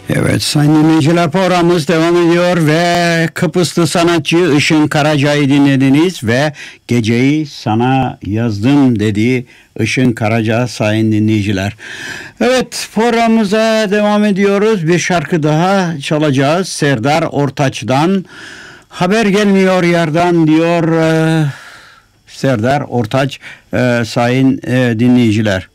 Evet sayın dinleyiciler, programımız devam ediyor ve Kıbrıslı sanatçı Işın Karaca'yı dinlediniz ve geceyi sana yazdım dediği Işın Karaca sayın dinleyiciler. Evet, programımıza devam ediyoruz. Bir şarkı daha çalacağız. Serdar Ortaç'dan haber gelmiyor yardan diyor Serdar Ortaç sayın dinleyiciler.